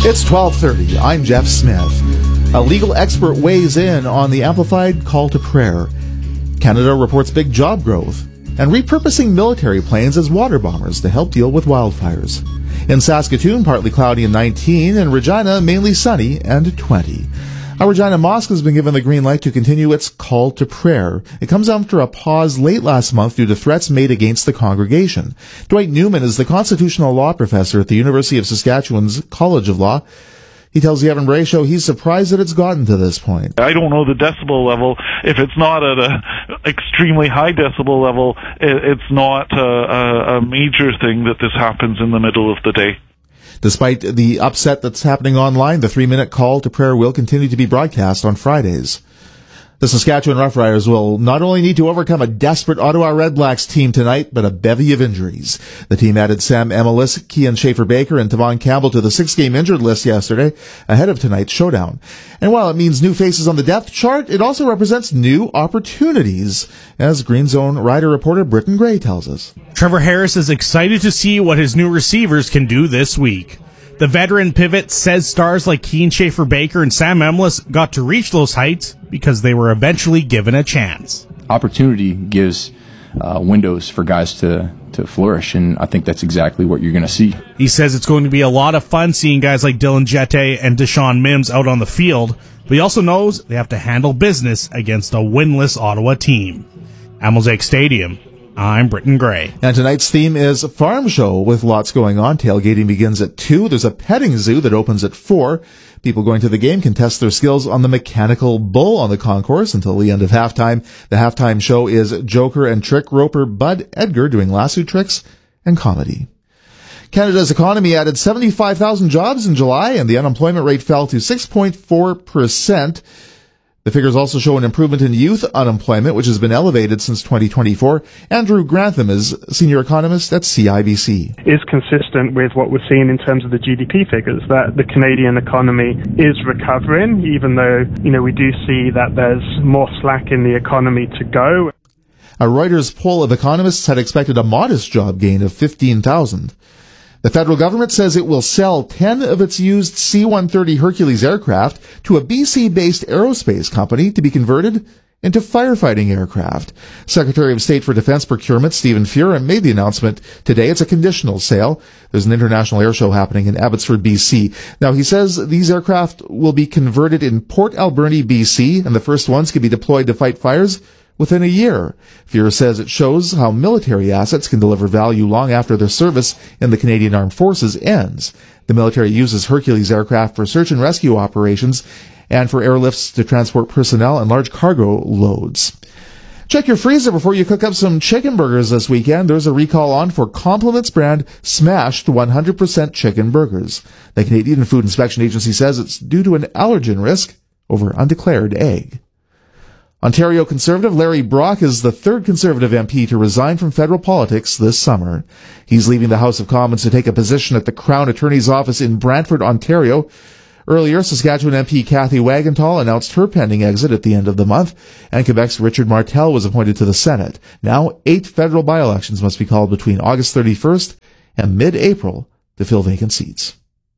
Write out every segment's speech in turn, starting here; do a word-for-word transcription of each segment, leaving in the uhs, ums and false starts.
It's twelve thirty. I'm Jeff Smith. A legal expert weighs in on the amplified call to prayer. Canada reports big job growth and repurposing military planes as water bombers to help deal with wildfires. In Saskatoon, partly cloudy and nineteen, and Regina, mainly sunny and twenty. Our Regina Mosque has been given the green light to continue its call to prayer. It comes after a pause late last month due to threats made against the congregation. Dwight Newman is the constitutional law professor at the University of Saskatchewan's College of Law. He tells the Evan Bray Show he's surprised that it's gotten to this point. I don't know the decibel level. If it's not at a extremely high decibel level, it's not a, a, a major thing that this happens in the middle of the day. Despite the upset that's happening online, the three-minute call to prayer will continue to be broadcast on Fridays. The Saskatchewan Roughriders will not only need to overcome a desperate Ottawa Redblacks team tonight, but a bevy of injuries. The team added Sam Emelis, Kian Schaefer-Baker, and Tavon Campbell to the six-game injured list yesterday, ahead of tonight's showdown. And while it means new faces on the depth chart, it also represents new opportunities, as Green Zone Rider reporter Britton Gray tells us. Trevor Harris is excited to see what his new receivers can do this week. The veteran pivot says stars like Kian Schaefer-Baker and Sam Emelis got to reach those heights because they were eventually given a chance. Opportunity gives uh, windows for guys to, to flourish, and I think that's exactly what you're going to see. He says it's going to be a lot of fun seeing guys like Dylan Jette and Deshaun Mims out on the field, but he also knows they have to handle business against a winless Ottawa team. At Mosaic Stadium, I'm Britton Gray. And tonight's theme is Farm Show with lots going on. Tailgating begins at two. There's a petting zoo that opens at four. People going to the game can test their skills on the mechanical bull on the concourse until the end of halftime. The halftime show is Joker and Trick Roper Bud Edgar doing lasso tricks and comedy. Canada's economy added seventy-five thousand jobs in July, and the unemployment rate fell to six point four percent. The figures also show an improvement in youth unemployment, which has been elevated since twenty twenty-four. Andrew Grantham is senior economist at C I B C. Is consistent with what we're seeing in terms of the G D P figures, that the Canadian economy is recovering, even though, you know, we do see that there's more slack in the economy to go. A Reuters poll of economists had expected a modest job gain of fifteen thousand. The federal government says it will sell ten of its used C one thirty Hercules aircraft to a B C-based aerospace company to be converted into firefighting aircraft. Secretary of State for Defense Procurement Stephen Fuhr made the announcement today. It's a conditional sale. There's an international air show happening in Abbotsford, B C. Now, he says these aircraft will be converted in Port Alberni, B C, and the first ones can be deployed to fight fires within a year. Fuhr says it shows how military assets can deliver value long after their service in the Canadian Armed Forces ends. The military uses Hercules aircraft for search and rescue operations and for airlifts to transport personnel and large cargo loads. Check your freezer before you cook up some chicken burgers this weekend. There's a recall on for Compliments brand smashed one hundred percent chicken burgers. The Canadian Food Inspection Agency says it's due to an allergen risk over undeclared egg. Ontario Conservative Larry Brock is the third Conservative M P to resign from federal politics this summer. He's leaving the House of Commons to take a position at the Crown Attorney's Office in Brantford, Ontario. Earlier, Saskatchewan M P Kathy Wagenthal announced her pending exit at the end of the month, and Quebec's Richard Martel was appointed to the Senate. Now, eight federal by-elections must be called between August thirty-first and mid-April to fill vacant seats.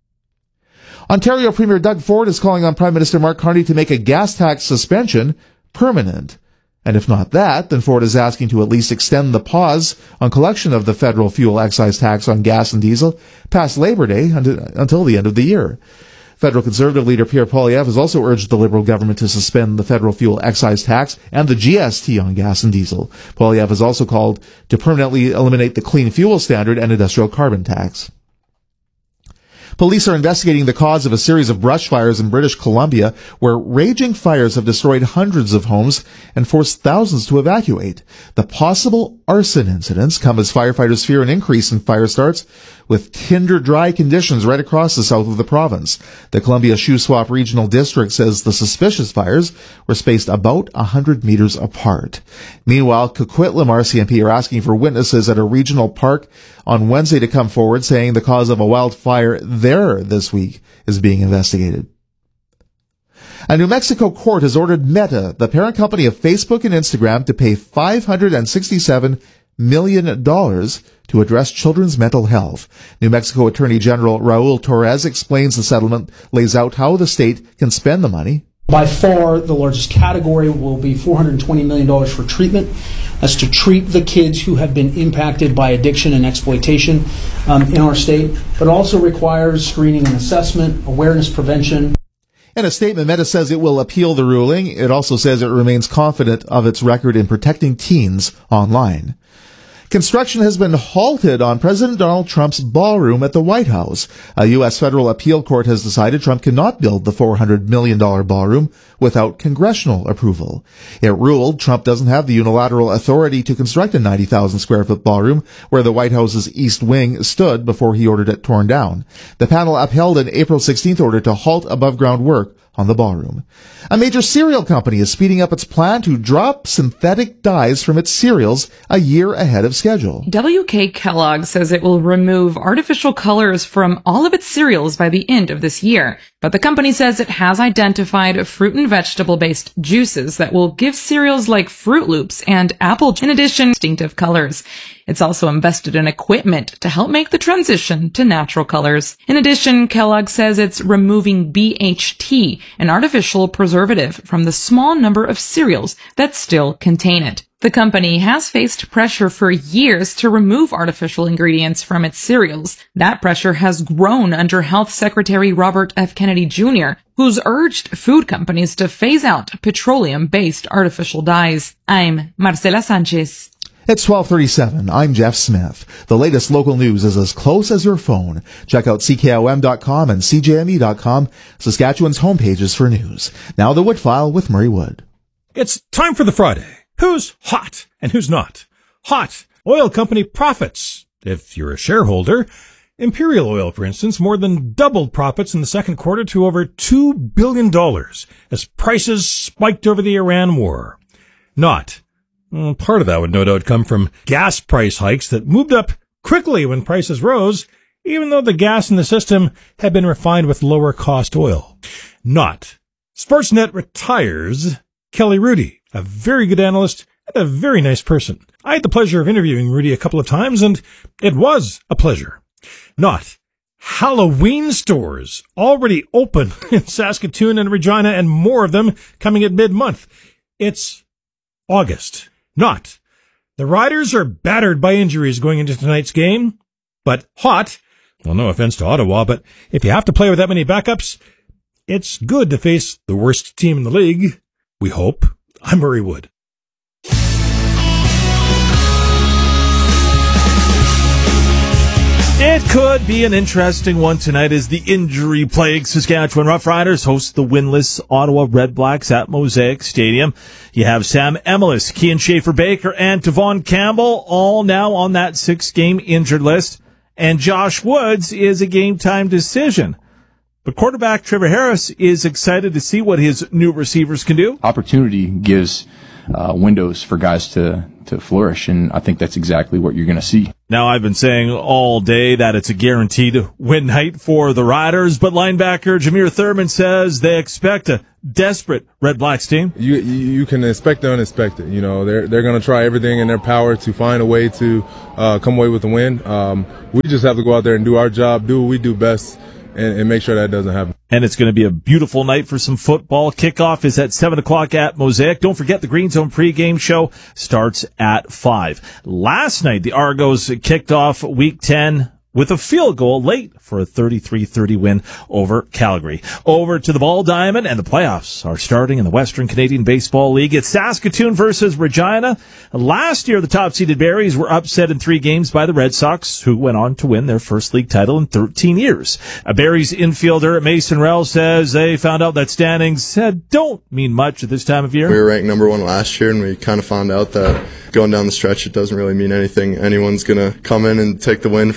Ontario Premier Doug Ford is calling on Prime Minister Mark Carney to make a gas tax suspension permanent. And if not that, then Ford is asking to at least extend the pause on collection of the federal fuel excise tax on gas and diesel past Labor Day until the end of the year. Federal Conservative leader Pierre Poilievre has also urged the Liberal government to suspend the federal fuel excise tax and the G S T on gas and diesel. Poilievre has also called to permanently eliminate the clean fuel standard and industrial carbon tax. Police are investigating the cause of a series of brush fires in British Columbia, where raging fires have destroyed hundreds of homes and forced thousands to evacuate. The possible arson incidents come as firefighters fear an increase in fire starts, with tinder-dry conditions right across the south of the province. The Columbia Shuswap Regional District says the suspicious fires were spaced about one hundred meters apart. Meanwhile, Coquitlam C M P are asking for witnesses at a regional park on Wednesday to come forward, saying the cause of a wildfire there this week is being investigated. A New Mexico court has ordered Meta, the parent company of Facebook and Instagram, to pay five hundred sixty-seven million dollars to address children's mental health. New Mexico Attorney General Raul Torres explains the settlement lays out how the state can spend the money. By far, the largest category will be four hundred twenty million dollars for treatment. That's to treat the kids who have been impacted by addiction and exploitation um, in our state, but also requires screening and assessment, awareness prevention. In a statement, Meta says it will appeal the ruling. It also says it remains confident of its record in protecting teens online. Construction has been halted on President Donald Trump's ballroom at the White House. A U S federal appeal court has decided Trump cannot build the four hundred million dollars ballroom without congressional approval. It ruled Trump doesn't have the unilateral authority to construct a ninety thousand square foot ballroom where the White House's East Wing stood before he ordered it torn down. The panel upheld an April sixteenth order to halt above ground work on the ballroom. A major cereal company is speeding up its plan to drop synthetic dyes from its cereals a year ahead of schedule. W K Kellogg says it will remove artificial colors from all of its cereals by the end of this year. But the company says it has identified fruit and vegetable-based juices that will give cereals like Fruit Loops and Apple, in addition, distinctive colors. It's also invested in equipment to help make the transition to natural colors. In addition, Kellogg says it's removing B H T, an artificial preservative, from the small number of cereals that still contain it. The company has faced pressure for years to remove artificial ingredients from its cereals. That pressure has grown under Health Secretary Robert F. Kennedy Junior, who's urged food companies to phase out petroleum-based artificial dyes. I'm Marcela Sanchez. It's twelve thirty-seven. I'm Jeff Smith. The latest local news is as close as your phone. Check out C K O M dot com and C J M E dot com, Saskatchewan's homepages for news. Now the Wood File with Murray Wood. It's time for the Friday. Who's hot and who's not? Hot. Oil company profits. If you're a shareholder, Imperial Oil, for instance, more than doubled profits in the second quarter to over two billion dollars as prices spiked over the Iran war. Not. Well, part of that would no doubt come from gas price hikes that moved up quickly when prices rose, even though the gas in the system had been refined with lower cost oil. Not. Sportsnet retires Kelly Rudy, a very good analyst and a very nice person. I had the pleasure of interviewing Rudy a couple of times, and it was a pleasure. Not. Halloween stores already open in Saskatoon and Regina, and more of them coming at mid-month. It's August. Not. The Riders are battered by injuries going into tonight's game, but hot. Well, no offense to Ottawa, but if you have to play with that many backups, it's good to face the worst team in the league. We hope. I'm Murray Wood. It could be an interesting one tonight as the injury-plagued Saskatchewan Roughriders host the winless Ottawa Redblacks at Mosaic Stadium. You have Sam Emilus, Kian Schaefer-Baker, and Tavon Campbell all now on that six-game injured list. And Josh Woods is a game-time decision. But quarterback Trevor Harris is excited to see what his new receivers can do. Opportunity gives uh, windows for guys to, to flourish, and I think that's exactly what you're going to see. Now, I've been saying all day that it's a guaranteed win night for the Riders, but linebacker Jameer Thurman says they expect a desperate Red Blacks team. You you can expect the unexpected. You know, they're they're going to try everything in their power to find a way to uh, come away with a win. Um, we just have to go out there and do our job, do what we do best, and, and make sure that doesn't happen. And it's going to be a beautiful night for some football. Kickoff is at seven o'clock at Mosaic. Don't forget the Green Zone pregame show starts at five. Last night, the Argos kicked off Week ten with a field goal late for a thirty-three thirty win over Calgary. Over to the Ball Diamond, and the playoffs are starting in the Western Canadian Baseball League. It's Saskatoon versus Regina. Last year, the top-seeded Berries were upset in three games by the Red Sox, who went on to win their first league title in thirteen years. A Berries infielder, Mason Rell, says they found out that standings uh, don't mean much at this time of year. We were ranked number one last year, and we kind of found out that going down the stretch, it doesn't really mean anything. Anyone's going to come in and take the win from anybody.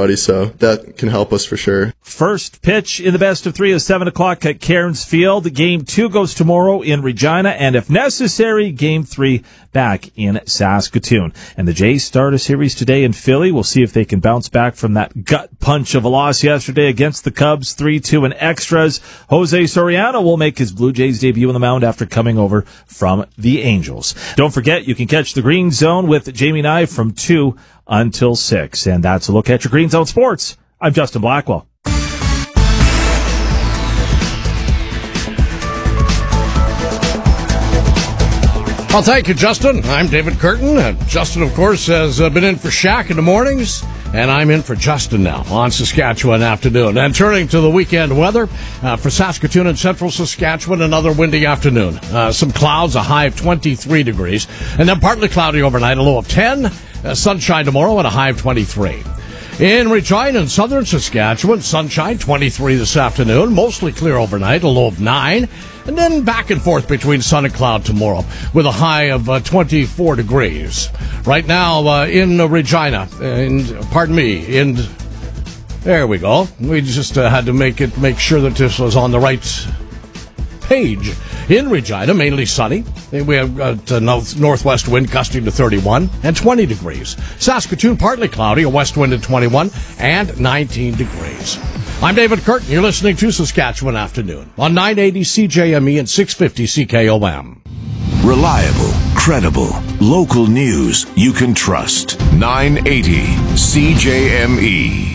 muddy, so that can help us for sure. First pitch in the best of three is seven o'clock at Cairns Field. Game two goes tomorrow in Regina, and if necessary, game three back in Saskatoon. And the Jays start a series today in Philly. We'll see if they can bounce back from that gut punch of a loss yesterday against the Cubs, three two in extras. Jose Soriano will make his Blue Jays debut on the mound after coming over from the Angels. Don't forget, you can catch the Green Zone with Jamie Nye from two until six. And that's a look at your Green Zone Sports. I'm Justin Blackwell. Well, thank you, Justin. I'm David Curtin. Uh, Justin, of course, has uh, been in for Shaq in the mornings, and I'm in for Justin now on Saskatchewan Afternoon. And turning to the weekend weather, uh, for Saskatoon and central Saskatchewan, another windy afternoon. Uh, some clouds, a high of twenty-three degrees, and then partly cloudy overnight, a low of ten. Uh, sunshine tomorrow and a high of twenty-three. In Regina and southern Saskatchewan, sunshine, twenty-three this afternoon, mostly clear overnight, a low of nine. And then back and forth between sun and cloud tomorrow with a high of uh, twenty-four degrees. Right now uh, in uh, Regina, in, pardon me, in, there we go. We just uh, had to make it, make sure that this was on the right page. In Regina, mainly sunny. We have got a north, northwest wind gusting to thirty-one and twenty degrees. Saskatoon, partly cloudy, a west wind at twenty-one and nineteen degrees. I'm David Curtin. You're listening to Saskatchewan Afternoon on nine eighty C J M E and six fifty C K O M. Reliable, credible, local news you can trust. nine eighty C J M E.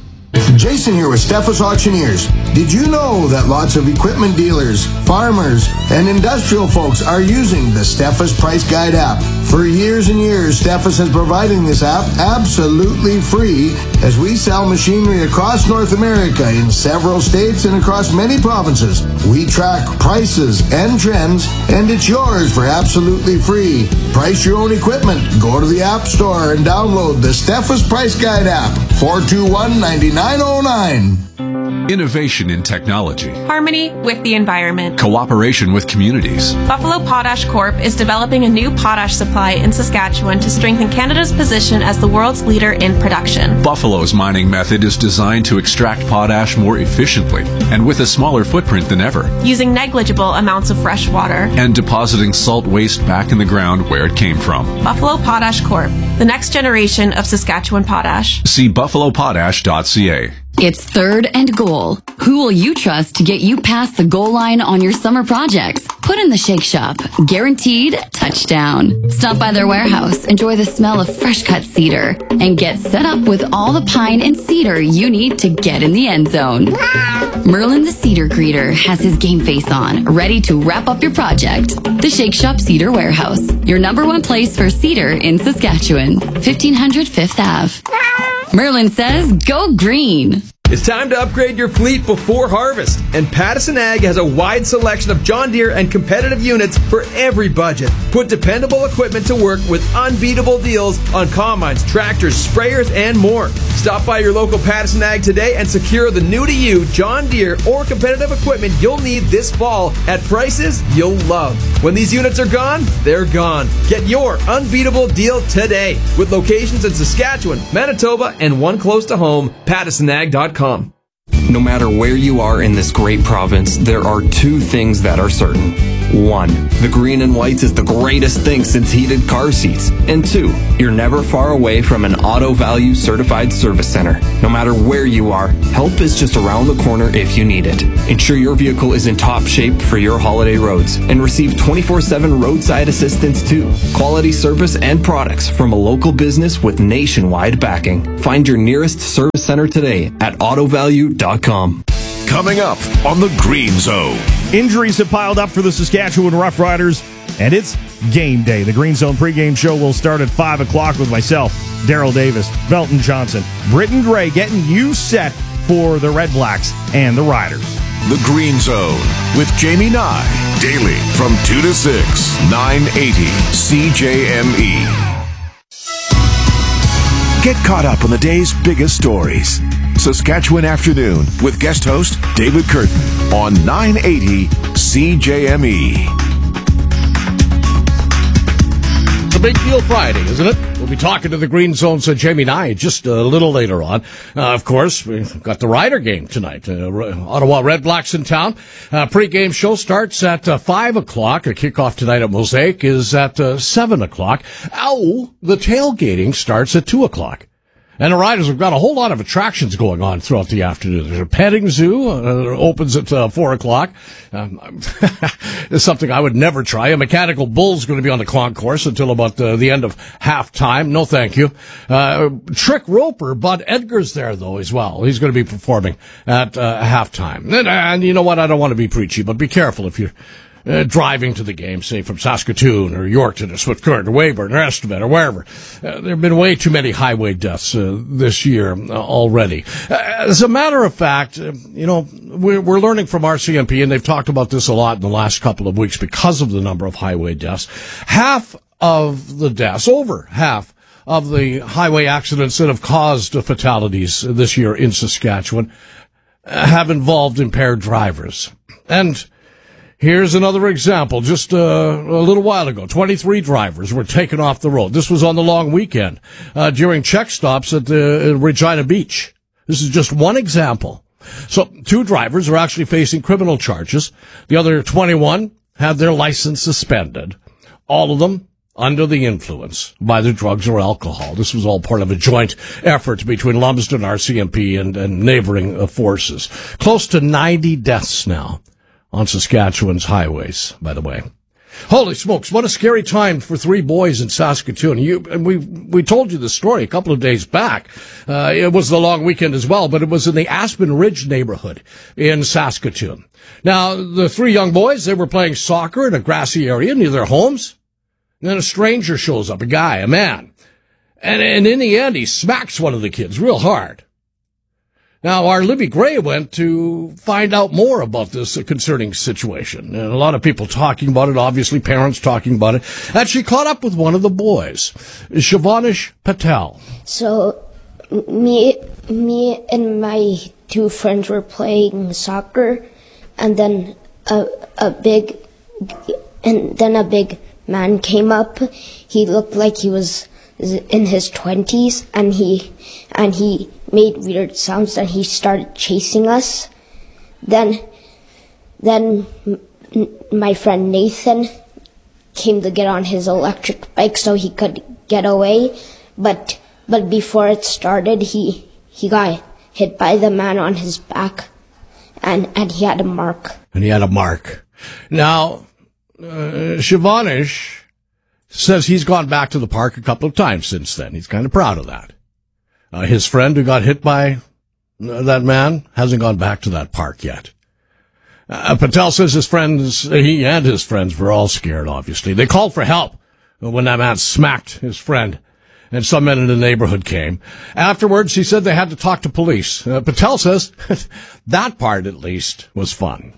Jason here with Steffes Auctioneers. Did you know that lots of equipment dealers, farmers, and industrial folks are using the Steffes Price Guide app? For years and years, Steffes has providing this app absolutely free as we sell machinery across North America in several states and across many provinces. We track prices and trends, and it's yours for absolutely free. Price your own equipment. Go to the App Store and download the Steffes Price Guide app. four two one, nine nine zero nine. Innovation in technology. Harmony with the environment. Cooperation with communities. Buffalo Potash Corp is developing a new potash supply in Saskatchewan to strengthen Canada's position as the world's leader in production. Buffalo's mining method is designed to extract potash more efficiently and with a smaller footprint than ever. Using negligible amounts of fresh water. And depositing salt waste back in the ground where it came from. Buffalo Potash Corp, the next generation of Saskatchewan potash. See buffalo potash dot c a. It's third and goal. Who will you trust to get you past the goal line on your summer projects? Put in the Shake Shop. Guaranteed touchdown. Stop by their warehouse, enjoy the smell of fresh cut cedar, and get set up with all the pine and cedar you need to get in the end zone. Merlin the Cedar Greeter has his game face on, ready to wrap up your project. The Shake Shop Cedar Warehouse, your number one place for cedar in Saskatchewan. fifteen hundred Fifth Avenue. Merlin says, go green. It's time to upgrade your fleet before harvest, and Pattison Ag has a wide selection of John Deere and competitive units for every budget. Put dependable equipment to work with unbeatable deals on combines, tractors, sprayers, and more. Stop by your local Pattison Ag today and secure the new-to-you John Deere or competitive equipment you'll need this fall at prices you'll love. When these units are gone, they're gone. Get your unbeatable deal today with locations in Saskatchewan, Manitoba, and one close to home, pattison ag dot com. No matter where you are in this great province, there are two things that are certain. One, the green and whites is the greatest thing since heated car seats. And two, you're never far away from an Auto Value certified service center. No matter where you are, help is just around the corner if you need it. Ensure your vehicle is in top shape for your holiday roads and receive twenty-four seven roadside assistance too. Quality service and products from a local business with nationwide backing. Find your nearest service center today at auto value dot com. Coming up on the Green Zone. Injuries have piled up for the Saskatchewan Roughriders, and it's game day. The Green Zone pregame show will start at five o'clock with myself, Daryl Davis, Belton Johnson, Britton Gray, getting you set for the Red Blacks and the Riders. The Green Zone with Jamie Nye, daily from two to six, nine eighty C J M E. Get caught up on the day's biggest stories. Saskatchewan Afternoon with guest host David Curtin on nine eighty C J M E. The a big deal Friday, isn't it? We'll be talking to the Green Zone's uh, Jamie Nye just a little later on. Uh, of course, we've got the Rider game tonight. Uh, Ottawa Red Blacks in town. Uh, pre-game show starts at uh, five o'clock. A kickoff tonight at Mosaic is at uh, seven o'clock. Oh, the tailgating starts at two o'clock. And the Riders have got a whole lot of attractions going on throughout the afternoon. There's a petting zoo, uh, opens at uh, four o'clock. Um, it's something I would never try. A mechanical bull's going to be on the concourse until about uh, the end of halftime. No, thank you. Uh, Trick Roper, Bud Edgar's there, though, as well. He's going to be performing at uh, halftime. And, and you know what? I don't want to be preachy, but be careful if you're Uh, driving to the game, say from Saskatoon or Yorkton or Swift-Current or Weyburn or Estevan or wherever. Uh, there have been way too many highway deaths uh, this year uh, already. Uh, as a matter of fact, uh, you know, we're, we're learning from R C M P, and they've talked about this a lot in the last couple of weeks because of the number of highway deaths. Half of the deaths, over half of the highway accidents that have caused uh, fatalities this year in Saskatchewan uh, have involved impaired drivers. And here's another example. Just uh, a little while ago, twenty-three drivers were taken off the road. This was on the long weekend uh, during check stops at uh, Regina Beach. This is just one example. So two drivers are actually facing criminal charges. The other twenty-one had their license suspended. All of them under the influence by the drugs or alcohol. This was all part of a joint effort between Lumsden, R C M P, and, and neighboring uh, forces. Close to ninety deaths now on Saskatchewan's highways, by the way. Holy smokes, what a scary time for three boys in Saskatoon. You, and we, we told you the story a couple of days back. Uh, it was the long weekend as well, but it was in the Aspen Ridge neighborhood in Saskatoon. Now, the three young boys, they were playing soccer in a grassy area near their homes. And then a stranger shows up, a guy, a man. And, and in the end, he smacks one of the kids real hard. Now, our Libby Gray went to find out more about this uh, concerning situation. And a lot of people talking about it, obviously parents talking about it. And she caught up with one of the boys, Shivanish Patel. So, me, me and my two friends were playing soccer, and then a, a big, and then a big man came up. He looked like he was in his twenties, and he, and he made weird sounds, and he started chasing us. Then, then my friend Nathan came to get on his electric bike so he could get away. But, but before it started, he, he got hit by the man on his back, and, and he had a mark. And he had a mark. Now, uh, Shivanish says he's gone back to the park a couple of times since then. He's kind of proud of that. Uh, his friend who got hit by uh, that man hasn't gone back to that park yet. Uh, Patel says his friends, he and his friends were all scared, obviously. They called for help when that man smacked his friend, and some men in the neighborhood came. Afterwards, he said they had to talk to police. Uh, Patel says that part, at least, was fun.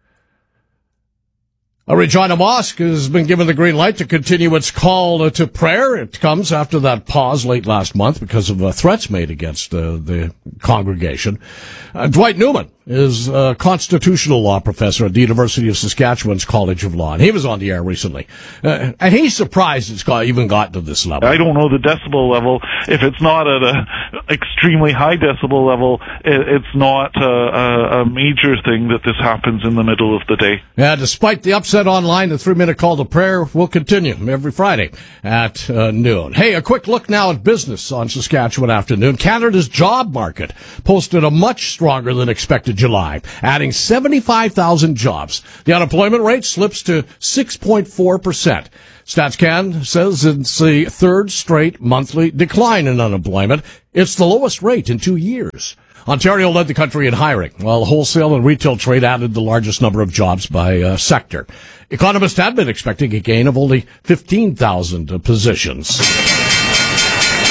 Uh, Regina Mosque has been given the green light to continue its call uh, to prayer. It comes after that pause late last month because of uh, threats made against uh, the congregation. Uh, Dwight Newman is a constitutional law professor at the University of Saskatchewan's College of Law, and he was on the air recently. Uh, and he's surprised it's got, even gotten to this level. I don't know the decibel level. If it's not at a extremely high decibel level, it, it's not a, a, a major thing that this happens in the middle of the day. Yeah, despite the upset online, the three-minute call to prayer will continue every Friday at uh, noon. Hey, a quick look now at business on Saskatchewan Afternoon. Canada's job market posted a much stronger than expected July, adding seventy-five thousand jobs. The unemployment rate slips to six point four percent. StatsCan says it's the third straight monthly decline in unemployment. It's the lowest rate in two years. Ontario led the country in hiring, while wholesale and retail trade added the largest number of jobs by uh, sector. Economists had been expecting a gain of only fifteen thousand uh, positions.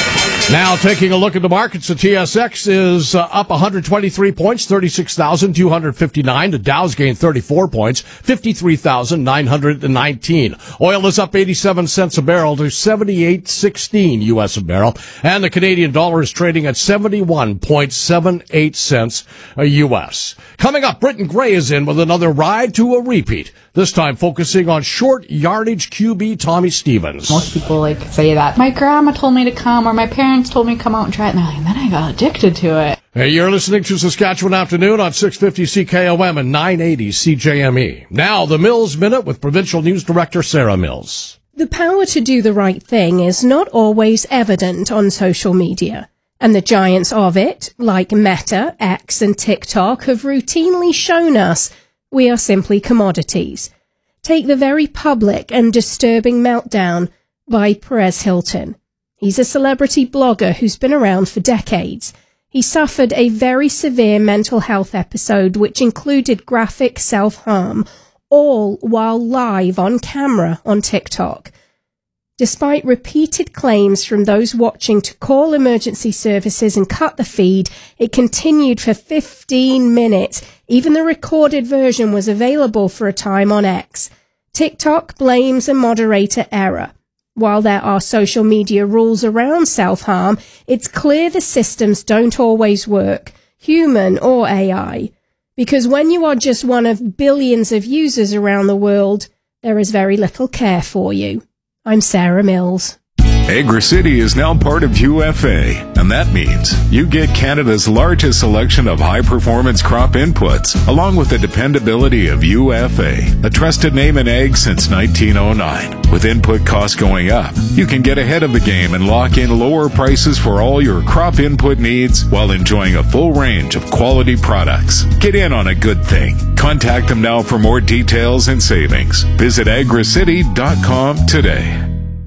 Now taking a look at the markets, the T S X is uh, up one hundred twenty-three points, thirty-six thousand two hundred fifty-nine. The Dow's gained thirty-four points, fifty-three thousand nine hundred nineteen. Oil is up eighty-seven cents a barrel to seventy-eight sixteen U S a barrel. And the Canadian dollar is trading at seventy-one point seven eight cents a U S. Coming up, Britton Gray is in with another ride to a repeat. This time focusing on short yardage Q B Tommy Stevens. Most people like say that my grandma told me to come or my parents told me to come out and try it, and they're like, and then I got addicted to it. Hey, you're listening to Saskatchewan Afternoon on six fifty C K O M and nine eighty C J M E. Now, the Mills Minute with Provincial News Director Sarah Mills. The power to do the right thing is not always evident on social media. And the giants of it, like Meta, X, and TikTok, have routinely shown us we are simply commodities. Take the very public and disturbing meltdown by Perez Hilton. He's a celebrity blogger who's been around for decades. He suffered a very severe mental health episode which included graphic self-harm, all while live on camera on TikTok. Despite repeated claims from those watching to call emergency services and cut the feed, it continued for fifteen minutes. Even the recorded version was available for a time on X. TikTok blames a moderator error. While there are social media rules around self-harm, it's clear the systems don't always work, human or A I. Because when you are just one of billions of users around the world, there is very little care for you. I'm Sarah Mills. Agri-City is now part of U F A, and that means you get Canada's largest selection of high-performance crop inputs, along with the dependability of U F A, a trusted name in ag since nineteen oh nine. With input costs going up, you can get ahead of the game and lock in lower prices for all your crop input needs while enjoying a full range of quality products. Get in on a good thing. Contact them now for more details and savings. Visit agri city dot com today.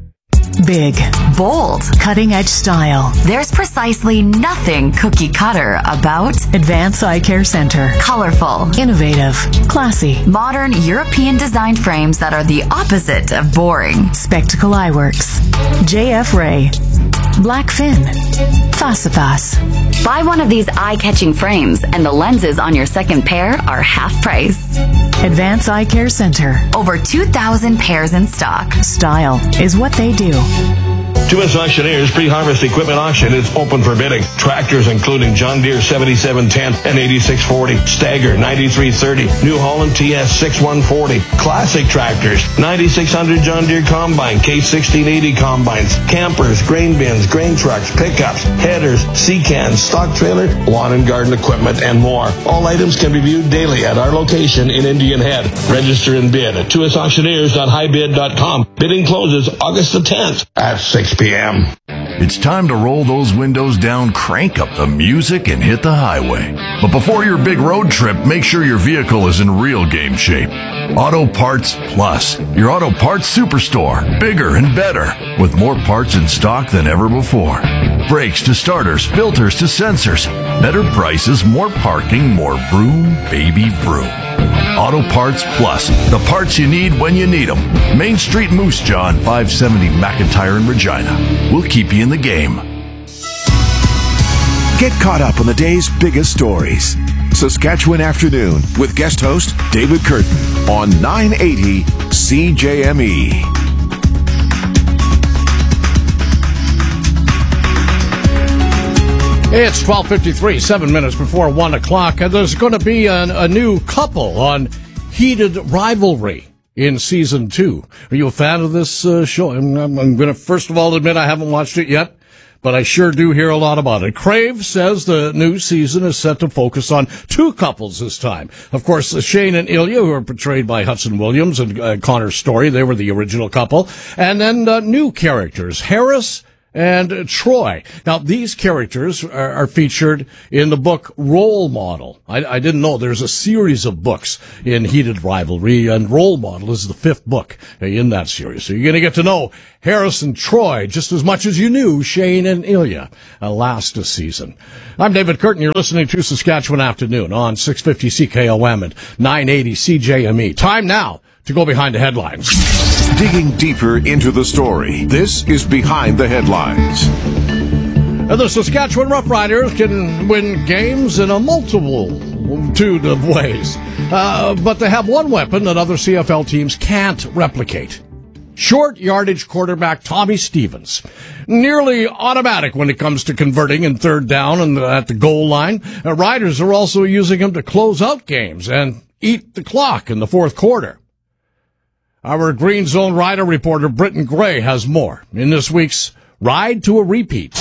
Big, bold, cutting-edge style. There's precisely nothing cookie-cutter about Advance Eye Care Center. Colorful, innovative, classy, modern European-designed frames that are the opposite of boring. Spectacle Eyeworks, J F Ray, Blackfin, Facipas. Buy one of these eye-catching frames and the lenses on your second pair are half price. Advance Eye Care Center. Over two thousand pairs in stock. Style is what they do. To us auctioneers, pre-harvest equipment auction is open for bidding. Tractors including John Deere seventy-seven ten and eighty-six forty, Stagger ninety-three thirty, New Holland T S sixty-one forty, Classic tractors, ninety-six hundred John Deere Combine, K sixteen eighty combines, campers, grain bins, grain trucks, pickups, headers, sea-cans, stock trailer, lawn and garden equipment, and more. All items can be viewed daily at our location in Indian Head. Register and bid at to us auctioneers dot high bid dot com. Bidding closes August the tenth at six p.m. It's time to roll those windows down, crank up the music, and hit the highway. But before your big road trip, make sure your vehicle is in real game shape. Auto Parts Plus, your auto parts superstore, bigger and better, with more parts in stock than ever before. Brakes to starters, filters to sensors, better prices, more parking, more vroom, baby vroom. Auto Parts Plus, the parts you need when you need them. Main Street Moose Jaw on five seventy McIntyre in Regina. We'll keep you in the game. Get caught up on the day's biggest stories. Saskatchewan Afternoon with guest host David Curtin on nine eighty C J M E. It's twelve fifty-three, seven minutes before one o'clock, and there's going to be a, a new couple on Heated Rivalry in season two. Are you a fan of this uh, show? I'm, I'm, I'm going to first of all admit I haven't watched it yet, but I sure do hear a lot about it. Crave says the new season is set to focus on two couples this time. Of course, Shane and Ilya, who are portrayed by Hudson Williams and uh, Connor Story, they were the original couple. And then uh, new characters, Harris and uh, Troy. Now, these characters are, are featured in the book Role Model. I, I didn't know there's a series of books in Heated Rivalry, and Role Model is the fifth book in that series. So you're going to get to know Harris and Troy just as much as you knew Shane and Ilya uh, last season. I'm David Curtin. You're listening to Saskatchewan Afternoon on six fifty C K O M and nine eighty C J M E. Time now to go behind the headlines. Digging deeper into the story, this is Behind the Headlines. The Saskatchewan Roughriders can win games in a multitude of ways, uh, but they have one weapon that other C F L teams can't replicate. Short yardage quarterback Tommy Stevens. Nearly automatic when it comes to converting in third down and at the goal line. Uh, Riders are also using him to close out games and eat the clock in the fourth quarter. Our Green Zone Rider reporter Britton Gray has more in this week's Ride to a Repeat.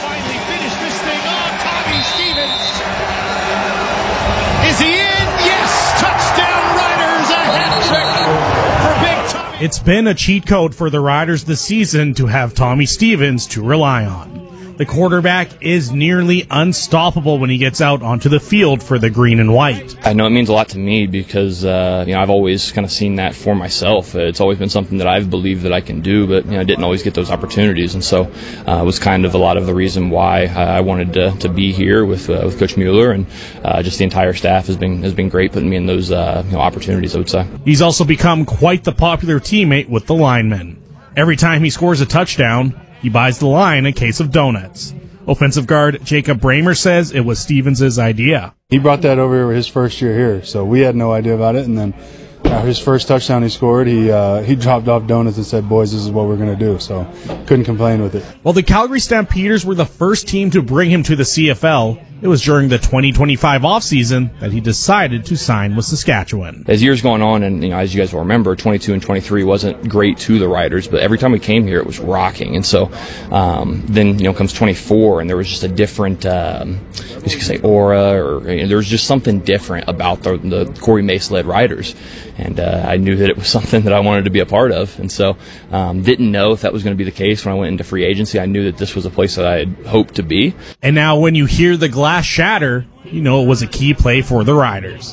It's been a cheat code for the Riders this season to have Tommy Stevens to rely on. The quarterback is nearly unstoppable when he gets out onto the field for the green and white. I know it means a lot to me because uh, you know I've always kind of seen that for myself. It's always been something that I've believed that I can do, but you know I didn't always get those opportunities, and so uh, it was kind of a lot of the reason why I wanted to, to be here with uh, with Coach Mueller, and uh, just the entire staff has been has been great putting me in those uh, you know, opportunities, I would say. He's also become quite the popular teammate with the linemen. Every time he scores a touchdown, he buys the line a case of donuts. Offensive guard Jacob Bramer says it was Stevens' idea. He brought that over his first year here, so we had no idea about it. And then uh, his first touchdown he scored, he uh, he dropped off donuts and said, "Boys, this is what we're going to do." So couldn't complain with it. Well, the Calgary Stampeders were the first team to bring him to the C F L. It was during the twenty twenty-five offseason that he decided to sign with Saskatchewan. As years going on, and you know, as you guys will remember, twenty-two and twenty-three wasn't great to the Riders, but every time we came here, it was rocking. And so um, then, you know, comes twenty-four, and there was just a different, um, you could say, aura, or you know, there was just something different about the, the Corey Mace-led Riders. And uh, I knew that it was something that I wanted to be a part of. And so um, didn't know if that was going to be the case when I went into free agency. I knew that this was a place that I had hoped to be. And now when you hear the glass shatter, you know it was a key play for the Riders.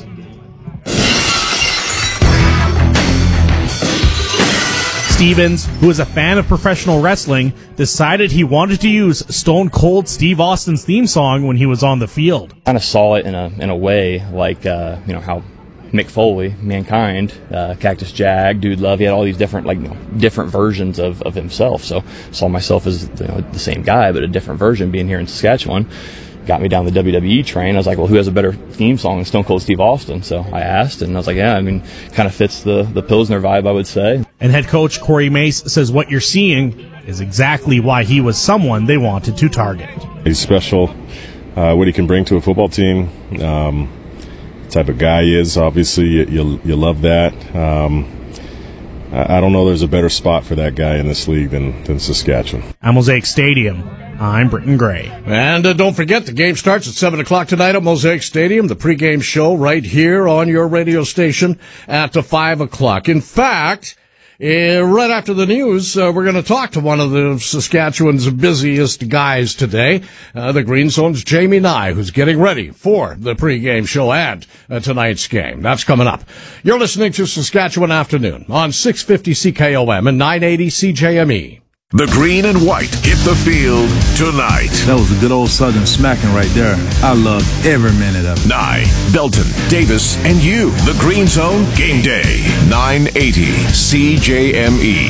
Stevens, who is a fan of professional wrestling, decided he wanted to use Stone Cold Steve Austin's theme song when he was on the field. Kind of saw it in a in a way like uh, you know how Mick Foley, Mankind, uh, Cactus Jack, Dude Love, he had all these different like you know, different versions of, of himself. So saw myself as you know, the same guy, but a different version being here in Saskatchewan. Got me down the W W E train. I was like, well, who has a better theme song than Stone Cold Steve Austin? So I asked, and I was like, yeah, I mean, kind of fits the, the Pilsner vibe, I would say. And head coach Corey Mace says what you're seeing is exactly why he was someone they wanted to target. He's special, uh, what he can bring to a football team, um, the type of guy he is, obviously, you, you, you love that. Um, I, I don't know there's a better spot for that guy in this league than, than Saskatchewan. At Mosaic Stadium, I'm Britton Gray. And uh, don't forget, the game starts at seven o'clock tonight at Mosaic Stadium. The pregame show right here on your radio station at five o'clock. In fact, uh, right after the news, uh, we're going to talk to one of the Saskatchewan's busiest guys today, uh, the Green Zone's Jamie Nye, who's getting ready for the pregame show and uh, tonight's game. That's coming up. You're listening to Saskatchewan Afternoon on six fifty C K O M and nine eighty C J M E. The green and white hit the field tonight. That was a good old Southern smacking right there. I loved every minute of it. Nye, Belton, Davis, and you. The Green Zone Game Day. nine eighty C J M E.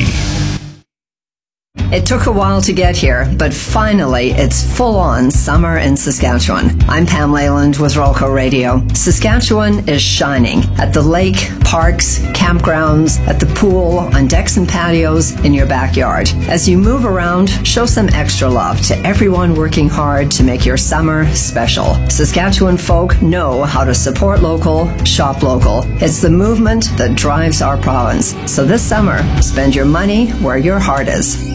It took a while to get here, but finally it's full-on summer in Saskatchewan. I'm Pam Leyland with Rolco Radio. Saskatchewan is shining at the lake, parks, campgrounds, at the pool, on decks and patios, in your backyard. As you move around, show some extra love to everyone working hard to make your summer special. Saskatchewan folk know how to support local, shop local. It's the movement that drives our province. So this summer, spend your money where your heart is.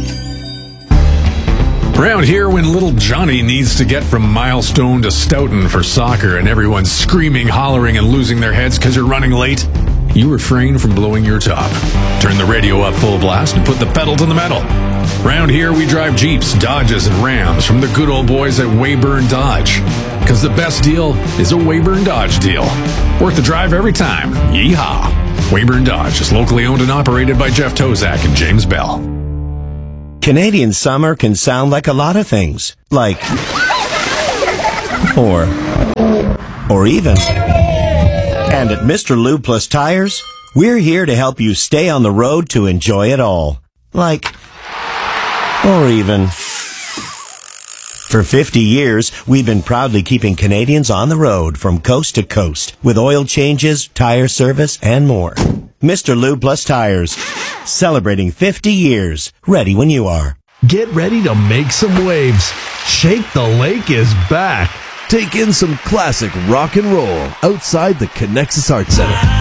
Around here, when little Johnny needs to get from Milestone to Stoughton for soccer and everyone's screaming, hollering, and losing their heads because you're running late, you refrain from blowing your top. Turn the radio up full blast and put the pedal to the metal. Around here, we drive Jeeps, Dodges, and Rams from the good old boys at Weyburn Dodge. Because the best deal is a Weyburn Dodge deal. Worth the drive every time. Yeehaw! Weyburn Dodge is locally owned and operated by Jeff Tozak and James Bell. Canadian summer can sound like a lot of things. Like, or, or even. And at Mister Lube Plus Tires, we're here to help you stay on the road to enjoy it all. Like, or even. For fifty years, we've been proudly keeping Canadians on the road from coast to coast with oil changes, tire service, and more. Mister Lube Plus Tires, celebrating fifty years, ready when you are. Get ready to make some waves. Shake the Lake is back. Take in some classic rock and roll outside the Connexus Arts Center.